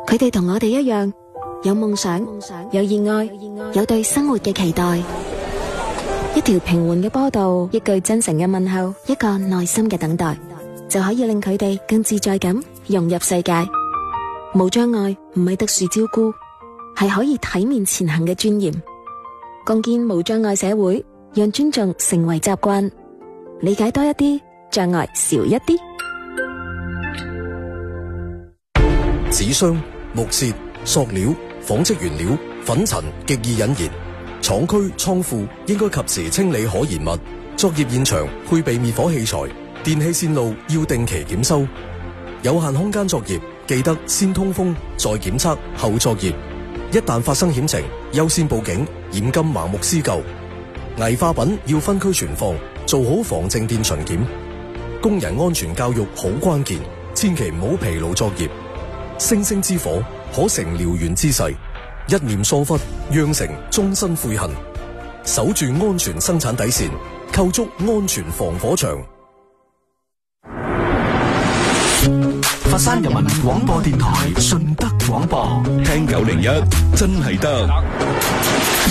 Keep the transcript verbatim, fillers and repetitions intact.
佢哋同我哋一樣，有夢想，有熱愛，有對生活嘅期待。一條平緩嘅波道，一句真誠嘅問候，一個耐心嘅等待，就可以令佢哋更自在咁融入世界。無障礙唔係特殊照顧，係可以體面前行嘅尊嚴。共建無障礙社會，讓尊重成為習慣，理解多一啲，障礙少一啲。 紙箱、木屑、塑料、紡織原料、粉塵極易引燃，廠區倉庫應該及時清理可燃物。作業現場配備滅火器材，電氣線路要定期檢修。有限空間作業，記得先通風再檢測後作業。一旦發生險情，優先報警，嚴禁盲目施救。危化品要分區存放，做好防靜電巡檢。工人安全教育好關鍵，千祈唔好疲勞作業。星星之火可成燎原之勢，一念疏忽釀成終身悔恨。守住安全生產底線，構築安全防火牆。 佛山人民廣播電台順德廣播，聽九零一真係得。